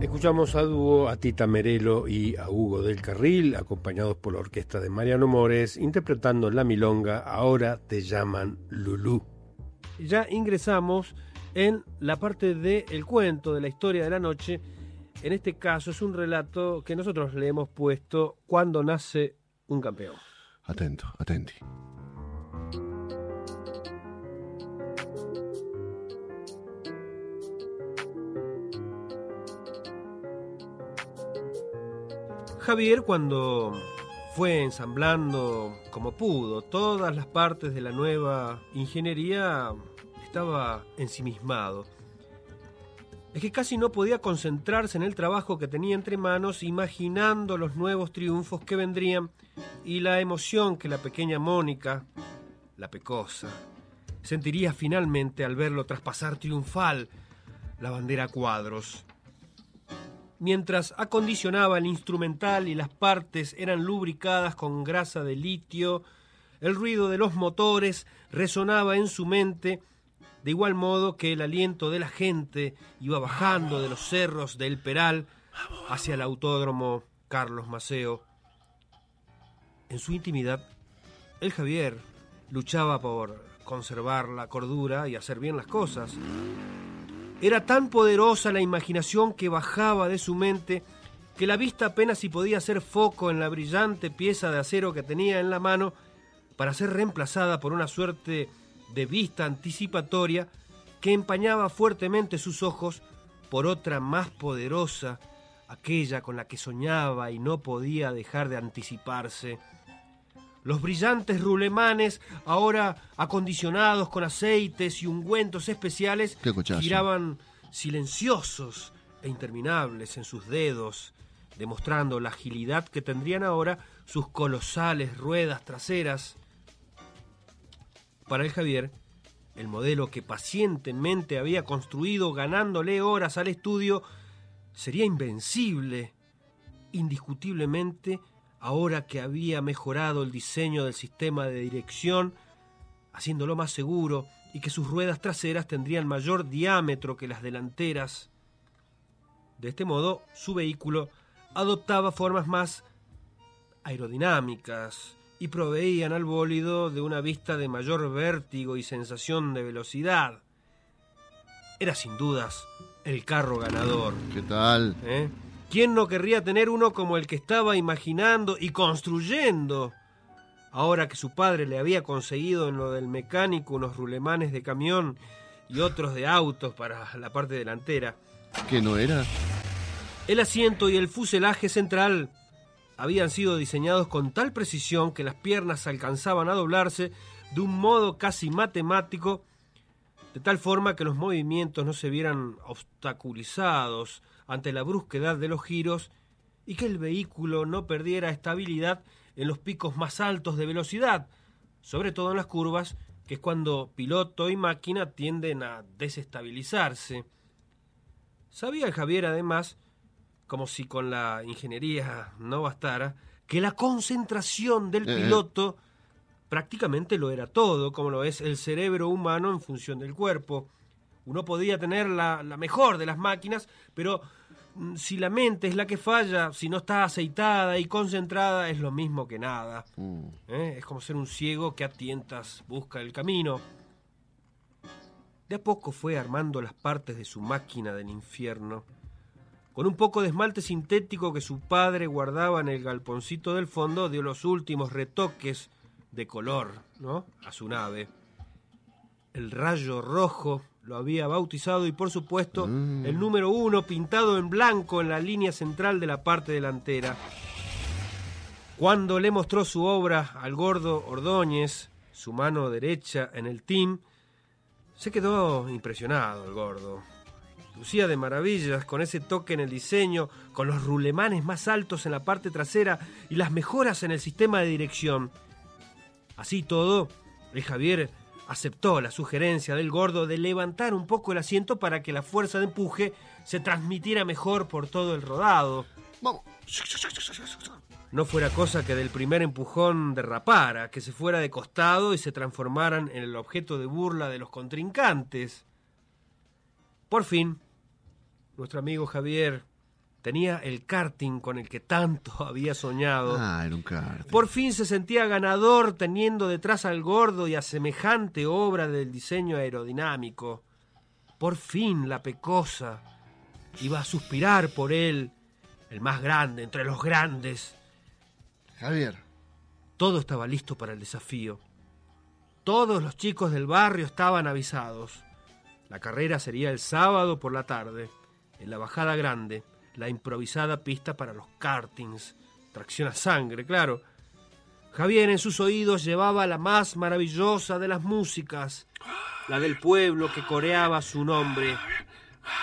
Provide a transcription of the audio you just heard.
Escuchamos a dúo a Tita Merelo y a Hugo del Carril, acompañados por la orquesta de Mariano Mores, interpretando la milonga Ahora te llaman Lulú. Ya ingresamos en la parte del cuento, de la historia de la noche. En este caso es un relato que nosotros le hemos puesto Cuando nace un campeón. Atento, atenti. Javier, cuando fue ensamblando como pudo todas las partes de la nueva ingeniería, estaba ensimismado. Es que casi no podía concentrarse en el trabajo que tenía entre manos, imaginando los nuevos triunfos que vendrían y la emoción que la pequeña Mónica, la pecosa, sentiría finalmente al verlo traspasar triunfal la bandera a cuadros. Mientras acondicionaba el instrumental y las partes eran lubricadas con grasa de litio, el ruido de los motores resonaba en su mente, de igual modo que el aliento de la gente iba bajando de los cerros del Peral hacia el autódromo Carlos Maceo. En su intimidad, el Javier luchaba por conservar la cordura y hacer bien las cosas. Era tan poderosa la imaginación que bajaba de su mente que la vista apenas si podía hacer foco en la brillante pieza de acero que tenía en la mano para ser reemplazada por una suerte de vista anticipatoria que empañaba fuertemente sus ojos por otra más poderosa, aquella con la que soñaba y no podía dejar de anticiparse. Los brillantes rulemanes, ahora acondicionados con aceites y ungüentos especiales, giraban silenciosos e interminables en sus dedos, demostrando la agilidad que tendrían ahora sus colosales ruedas traseras. Para el Javier, el modelo que pacientemente había construido ganándole horas al estudio sería invencible, indiscutiblemente, ahora que había mejorado el diseño del sistema de dirección, haciéndolo más seguro y que sus ruedas traseras tendrían mayor diámetro que las delanteras. De este modo, su vehículo adoptaba formas más aerodinámicas y proveían al bólido de una vista de mayor vértigo y sensación de velocidad. Era sin dudas el carro ganador. ¿Qué tal? ¿Quién no querría tener uno como el que estaba imaginando y construyendo? Ahora que su padre le había conseguido en lo del mecánico unos rulemanes de camión y otros de autos para la parte delantera. ¿Qué no era? El asiento y el fuselaje central habían sido diseñados con tal precisión que las piernas alcanzaban a doblarse de un modo casi matemático, de tal forma que los movimientos no se vieran obstaculizados ante la brusquedad de los giros y que el vehículo no perdiera estabilidad en los picos más altos de velocidad, sobre todo en las curvas, que es cuando piloto y máquina tienden a desestabilizarse. Sabía el Javier, además, como si con la ingeniería no bastara, que la concentración del piloto prácticamente lo era todo, como lo es el cerebro humano en función del cuerpo. Uno podía tener la mejor de las máquinas, pero si la mente es la que falla, si no está aceitada y concentrada, es lo mismo que nada. Es como ser un ciego que a tientas busca el camino. De a poco fue armando las partes de su máquina del infierno. Con un poco de esmalte sintético que su padre guardaba en el galponcito del fondo, dio los últimos retoques de color, ¿no?, a su nave. El rayo rojo lo había bautizado y, por supuesto, el número 1 pintado en blanco en la línea central de la parte delantera. Cuando le mostró su obra al gordo Ordóñez, su mano derecha en el team, se quedó impresionado el gordo. Lucía de maravillas con ese toque en el diseño, con los rulemanes más altos en la parte trasera y las mejoras en el sistema de dirección. Así todo, el Javier aceptó la sugerencia del gordo de levantar un poco el asiento para que la fuerza de empuje se transmitiera mejor por todo el rodado. Vamos. No fuera cosa que del primer empujón derrapara, que se fuera de costado y se transformaran en el objeto de burla de los contrincantes. Por fin, nuestro amigo Javier Tenía el karting con el que tanto había soñado. Era un karting. Por fin se sentía ganador teniendo detrás al gordo y a semejante obra del diseño aerodinámico. Por fin la pecosa iba a suspirar por él, el más grande entre los grandes. Javier. Todo estaba listo para el desafío. Todos los chicos del barrio estaban avisados. La carrera sería el sábado por la tarde, en la Bajada Grande, la improvisada pista para los kartings. Tracción a sangre, claro. Javier en sus oídos llevaba la más maravillosa de las músicas, la del pueblo que coreaba su nombre.